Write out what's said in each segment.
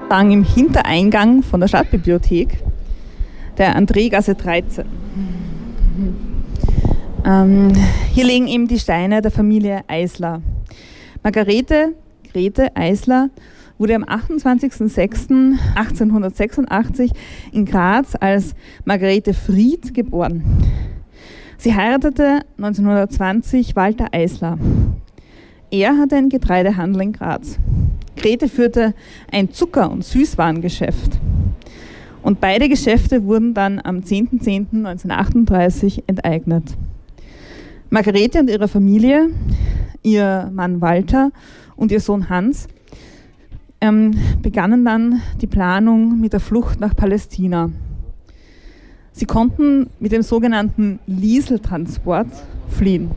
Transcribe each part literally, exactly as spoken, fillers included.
Dann im Hintereingang von der Stadtbibliothek, der Andregasse dreizehn. Ähm, hier liegen eben die Steine der Familie Eisler. Margarete Grete Eisler wurde am achtundzwanzigsten sechsten achtzehnhundertsechsundachtzig in Graz als Margarete Fried geboren. Sie heiratete neunzehnhundertzwanzig Walter Eisler. Er hatte einen Getreidehandel in Graz. Grete führte ein Zucker- und Süßwarengeschäft. Und beide Geschäfte wurden dann am zehnten zehnten neunzehnhundertachtunddreißig enteignet. Margarete und ihre Familie, ihr Mann Walter und ihr Sohn Hans, ähm, begannen dann die Planung mit der Flucht nach Palästina. Sie konnten mit dem sogenannten Lieseltransport fliehen.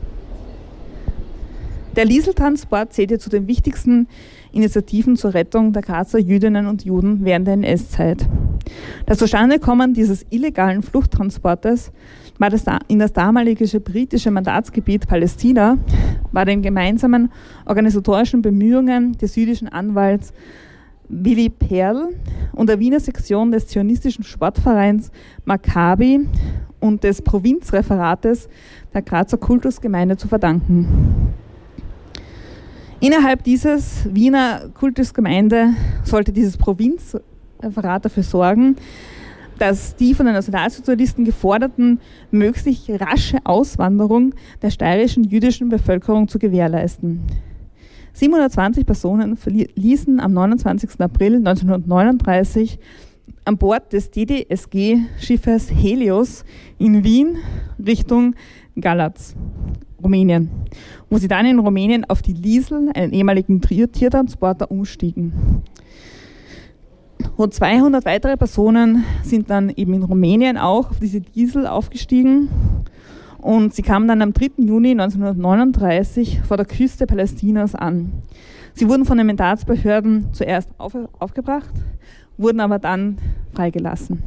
Der Lieseltransport zählte zu den wichtigsten Initiativen zur Rettung der Grazer Jüdinnen und Juden während der N S-Zeit. Das Zustandekommen dieses illegalen Fluchttransportes war das in das damalige britische Mandatsgebiet Palästina, war den gemeinsamen organisatorischen Bemühungen des jüdischen Anwalts Willy Perl und der Wiener Sektion des zionistischen Sportvereins Maccabi und des Provinzreferates der Grazer Kultusgemeinde zu verdanken. Innerhalb dieses Wiener Kultusgemeinde sollte dieses Provinzreferat dafür sorgen, dass die von den Nationalsozialisten geforderten möglichst rasche Auswanderung der steirischen jüdischen Bevölkerung zu gewährleisten. siebenhundertzwanzig Personen verließen am neunundzwanzigsten April neunzehnhundertneununddreißig an Bord des D D S G-Schiffes Helios in Wien Richtung Galatz, Rumänien, wo sie dann in Rumänien auf die Liesel, einen ehemaligen Tiertransporter, umstiegen. Rund zweihundert weitere Personen sind dann eben in Rumänien auch auf diese Liesel aufgestiegen und sie kamen dann am dritten Juni neunzehnhundertneununddreißig vor der Küste Palästinas an. Sie wurden von den Mandatsbehörden zuerst auf, aufgebracht, wurden aber dann freigelassen.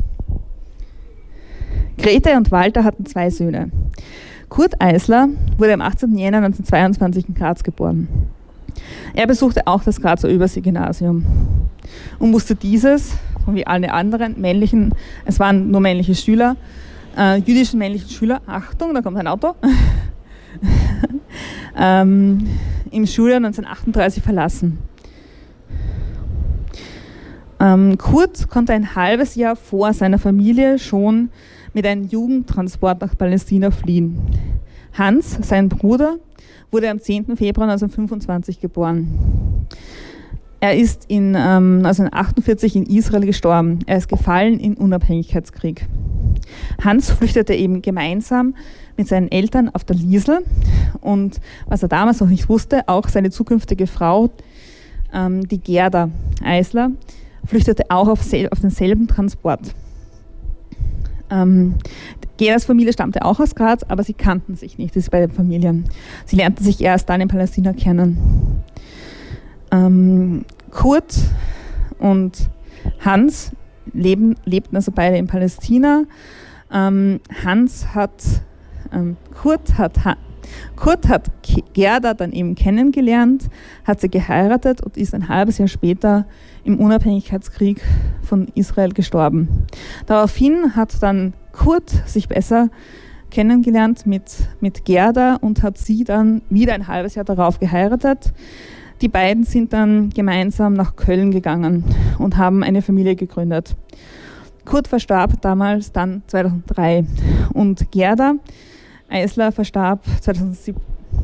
Grete und Walter hatten zwei Söhne. Kurt Eisler wurde am achtzehnten Jänner neunzehnhundertzweiundzwanzig in Graz geboren. Er besuchte auch das Grazer Überseegymnasium und musste dieses, so wie alle anderen männlichen, es waren nur männliche Schüler, äh, jüdischen männlichen Schüler, Achtung, da kommt ein Auto, ähm, im Schuljahr neunzehnhundertachtunddreißig verlassen. Ähm, Kurt konnte ein halbes Jahr vor seiner Familie schon mit einem Jugendtransport nach Palästina fliehen. Hans, sein Bruder, wurde am zehnten Februar neunzehnhundertfünfundzwanzig geboren. Er ist in, ähm, neunzehnhundertachtundvierzig in Israel gestorben. Er ist gefallen im Unabhängigkeitskrieg. Hans flüchtete eben gemeinsam mit seinen Eltern auf der Liesel und, was er damals noch nicht wusste, auch seine zukünftige Frau, ähm, die Gerda Eisler, flüchtete auch auf, sel- auf denselben Transport. Ähm, Gerdas Familie stammte auch aus Graz, aber sie kannten sich nicht, das ist bei den Familien. Sie lernten sich erst dann in Palästina kennen. Ähm, Kurt und Hans leben, lebten also beide in Palästina. Ähm, Hans hat, ähm, Kurt hat, ha- Kurt hat Gerda dann eben kennengelernt, hat sie geheiratet und ist ein halbes Jahr später im Unabhängigkeitskrieg von Israel gestorben. Daraufhin hat dann Kurt sich besser kennengelernt mit, mit Gerda und hat sie dann wieder ein halbes Jahr darauf geheiratet. Die beiden sind dann gemeinsam nach Köln gegangen und haben eine Familie gegründet. Kurt verstarb damals dann zweitausenddrei und Gerda Eisler verstarb zweitausendsieben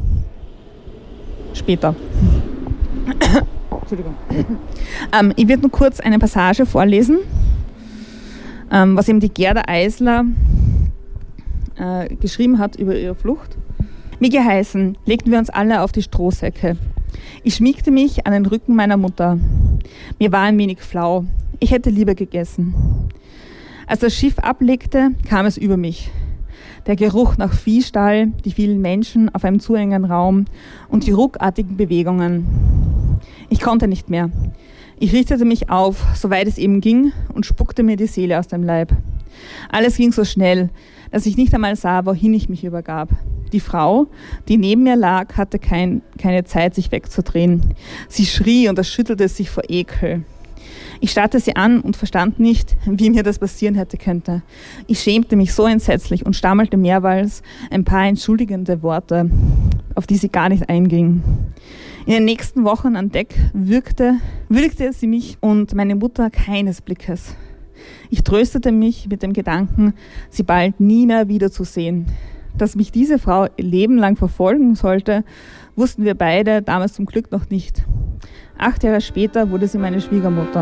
später. Entschuldigung. Ähm, ich werde nur kurz eine Passage vorlesen, ähm, was eben die Gerda Eisler äh, geschrieben hat über ihre Flucht. Wie geheißen, legten wir uns alle auf die Strohsäcke. Ich schmiegte mich an den Rücken meiner Mutter. Mir war ein wenig flau. Ich hätte lieber gegessen. Als das Schiff ablegte, kam es über mich. Der Geruch nach Viehstall, die vielen Menschen auf einem zu engen Raum und die ruckartigen Bewegungen. Ich konnte nicht mehr. Ich richtete mich auf, soweit es eben ging, und spuckte mir die Seele aus dem Leib. Alles ging so schnell, dass ich nicht einmal sah, wohin ich mich übergab. Die Frau, die neben mir lag, hatte kein, keine Zeit, sich wegzudrehen. Sie schrie und erschüttelte sich vor Ekel. Ich starrte sie an und verstand nicht, wie mir das passieren hätte könnte. Ich schämte mich so entsetzlich und stammelte mehrmals ein paar entschuldigende Worte, auf die sie gar nicht einging. In den nächsten Wochen an Deck wirkte, würdigte sie mich und meine Mutter keines Blickes. Ich tröstete mich mit dem Gedanken, sie bald nie mehr wiederzusehen. Dass mich diese Frau ihr Leben lang verfolgen sollte, wussten wir beide damals zum Glück noch nicht. Acht Jahre später wurde sie meine Schwiegermutter.